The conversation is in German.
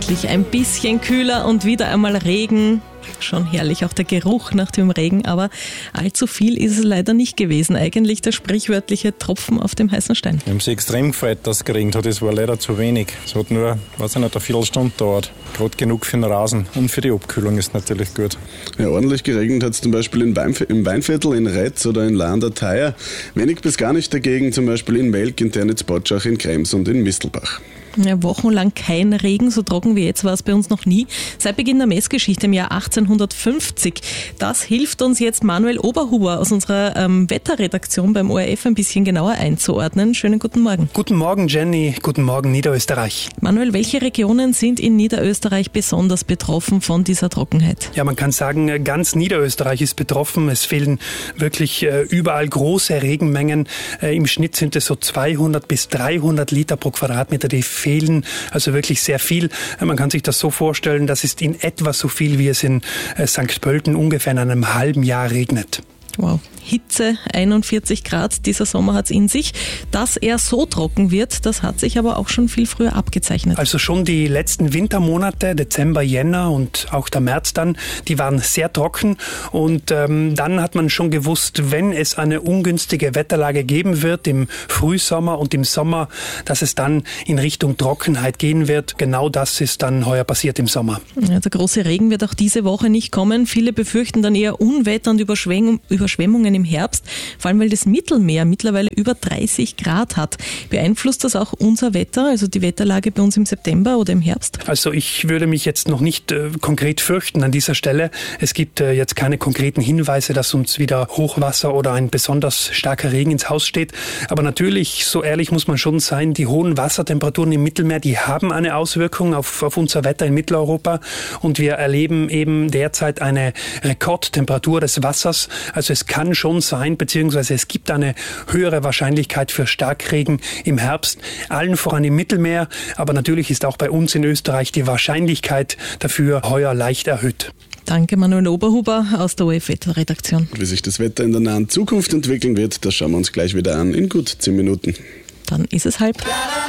endlich ein bisschen kühler und wieder einmal Regen. Schon herrlich, auch der Geruch nach dem Regen, aber allzu viel ist es leider nicht gewesen. Eigentlich der sprichwörtliche Tropfen auf dem heißen Stein. Wir haben sich extrem gefreut, dass es geregnet hat. Es war leider zu wenig. Es hat nur, eine Viertelstunde gedauert. Gerade genug für den Rasen und für die Abkühlung ist natürlich gut. Ja, ordentlich geregnet hat es zum Beispiel im Weinviertel, in Retz oder in Lahn der Theier. Wenig bis gar nicht dagegen, zum Beispiel in Melk, in Ternitz-Botschach, in Krems und in Mistelbach. Ja, wochenlang kein Regen, so trocken wie jetzt war es bei uns noch nie. Seit Beginn der Messgeschichte im Jahr 1850. Das hilft uns jetzt Manuel Oberhuber aus unserer Wetterredaktion beim ORF ein bisschen genauer einzuordnen. Schönen guten Morgen. Guten Morgen, Jenny. Guten Morgen, Niederösterreich. Manuel, welche Regionen sind in Niederösterreich besonders betroffen von dieser Trockenheit? Ja, man kann sagen, ganz Niederösterreich ist betroffen. Es fehlen wirklich überall große Regenmengen. Im Schnitt sind es so 200 bis 300 Liter pro Quadratmeter, die fehlen, also wirklich sehr viel. Man kann sich das so vorstellen, das ist in etwa so viel, wie es in St. Pölten ungefähr in einem halben Jahr regnet. Wow, Hitze, 41 Grad, dieser Sommer hat es in sich. Dass er so trocken wird, das hat sich aber auch schon viel früher abgezeichnet. Also schon die letzten Wintermonate, Dezember, Jänner und auch der März dann, die waren sehr trocken und dann hat man schon gewusst, wenn es eine ungünstige Wetterlage geben wird im Frühsommer und im Sommer, dass es dann in Richtung Trockenheit gehen wird. Genau das ist dann heuer passiert im Sommer. Ja, der große Regen wird auch diese Woche nicht kommen. Viele befürchten dann eher Unwetter und Überschwemmungen im Herbst, vor allem weil das Mittelmeer mittlerweile über 30 Grad hat. Beeinflusst das auch unser Wetter, also die Wetterlage bei uns im September oder im Herbst? Also ich würde mich jetzt noch nicht konkret fürchten an dieser Stelle. Es gibt jetzt keine konkreten Hinweise, dass uns wieder Hochwasser oder ein besonders starker Regen ins Haus steht. Aber natürlich, so ehrlich muss man schon sein, die hohen Wassertemperaturen im Mittelmeer, die haben eine Auswirkung auf unser Wetter in Mitteleuropa. Und wir erleben eben derzeit eine Rekordtemperatur des Wassers. Also es kann schon sein, beziehungsweise es gibt eine höhere Wahrscheinlichkeit für Starkregen im Herbst, allen voran im Mittelmeer, aber natürlich ist auch bei uns in Österreich die Wahrscheinlichkeit dafür heuer leicht erhöht. Danke, Manuel Oberhuber aus der ORF-Wetterredaktion. Wie sich das Wetter in der nahen Zukunft entwickeln wird, das schauen wir uns gleich wieder an in gut 10 Minuten. Dann ist es 9:30.